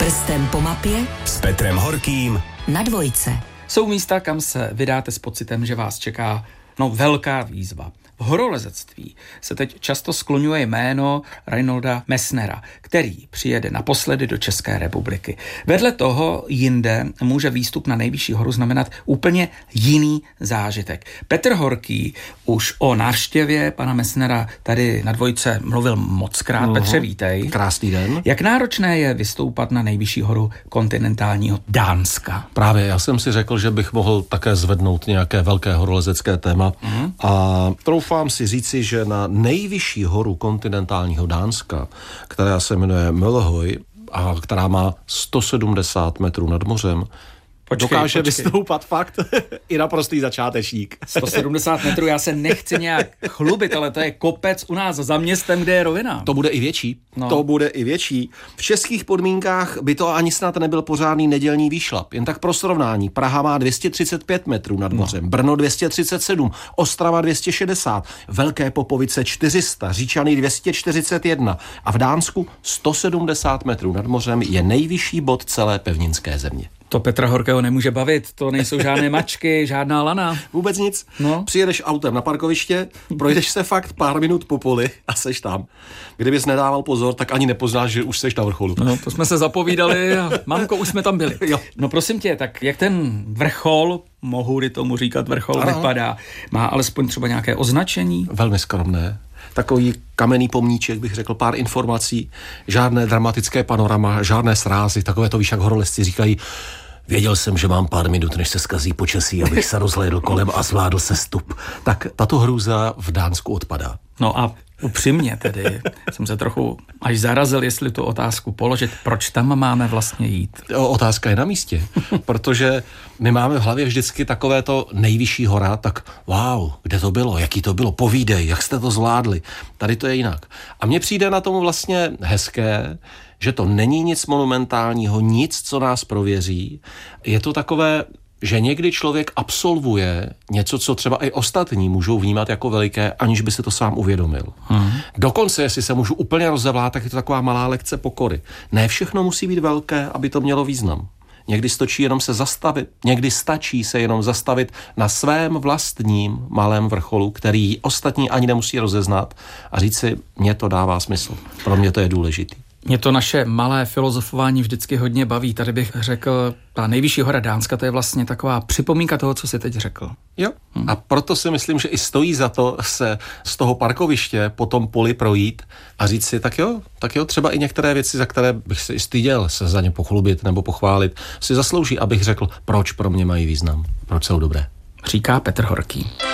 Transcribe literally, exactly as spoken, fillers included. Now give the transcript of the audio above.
Prstem po mapě s Petrem Horkým na Dvojce. Jsou místa, kam se vydáte s pocitem, že vás čeká no velká výzva. V horolezectví se teď často skloňuje jméno Reinolda Messnera, který přijede naposledy do České republiky. Vedle toho jinde může výstup na nejvyšší horu znamenat úplně jiný zážitek. Petr Horký už o návštěvě pana Messnera tady na Dvojce mluvil mockrát. Uh-huh. Petře, vítej. Krásný den. Jak náročné je vystoupat na nejvyšší horu kontinentálního Dánska? Právě, já jsem si řekl, že bych mohl také zvednout nějaké velké horolezecké téma uh-huh. a troufám si říci, že na nejvyšší horu kontinentálního Dánska, která se jmenuje Møllehøj a která má sto sedmdesát metrů nad mořem, Počkej, dokáže počkej. vystoupat fakt i naprostý začátečník. sto sedmdesát metrů, já se nechci nějak chlubit, ale to je kopec u nás za městem, kde je rovina. To bude i větší. No. To bude i větší. V českých podmínkách by to ani snad nebyl pořádný nedělní výšlap. Jen tak pro srovnání. Praha má dvě stě třicet pět metrů nad mořem, no. Brno dvě stě třicet sedm, Ostrava dvě stě šedesát, Velké Popovice čtyři sta, Říčany dvě stě čtyřicet jedna a v Dánsku sto sedmdesát metrů nad mořem je nejvyšší bod celé pevninské země. To Petra Horkého nemůže bavit, to nejsou žádné mačky, žádná lana. Vůbec nic. No. Přijedeš autem na parkoviště, projdeš se fakt pár minut po poli a seš tam. Kdybys nedával pozor, tak ani nepoznáš, že už seš na vrcholu. No, to jsme se zapovídali a mamko, už jsme tam byli. Jo. No prosím tě, tak jak ten vrchol, mohu-li tomu říkat vrchol, ano. vypadá? Má alespoň třeba nějaké označení? Velmi skromné. Takový kamenný pomníček, bych řekl, pár informací, žádné dramatické panorama, žádné srázy, takové to víš, jak horolezci říkají. Věděl jsem, že mám pár minut, než se zkazí počasí, abych se rozhlédl kolem a zvládl sestup. Tak tato hrůza v Dánsku odpadá. No a upřímně tedy jsem se trochu až zarazil, jestli tu otázku položit. Proč tam máme vlastně jít? Otázka je na místě, protože my máme v hlavě vždycky takové to nejvyšší hora, tak wow, kde to bylo, jaký to bylo, povídej, jak jste to zvládli. Tady to je jinak. A mně přijde na tomu vlastně hezké, že to není nic monumentálního, nic, co nás prověří. Je to takové, že někdy člověk absolvuje něco, co třeba i ostatní můžou vnímat jako veliké, aniž by se to sám uvědomil. Hmm. Dokonce, jestli se můžu úplně rozevlát, tak je to taková malá lekce pokory. Ne všechno musí být velké, aby to mělo význam. Někdy stačí jenom se zastavit, někdy stačí se jenom zastavit na svém vlastním malém vrcholu, který ostatní ani nemusí rozeznat a říct si, mně to dává smysl. Pro mě to je důležitý. Mě to naše malé filozofování vždycky hodně baví. Tady bych řekl, ta nejvyšší hora Dánska, to je vlastně taková připomínka toho, co jsi teď řekl. Jo. Hmm. A proto si myslím, že i stojí za to se z toho parkoviště po tom poli projít a říct si, tak jo, tak jo, třeba i některé věci, za které bych si styděl se za ně pochlubit nebo pochválit, si zaslouží, abych řekl, proč pro mě mají význam, proč jsou dobré. Říká Petr Horký.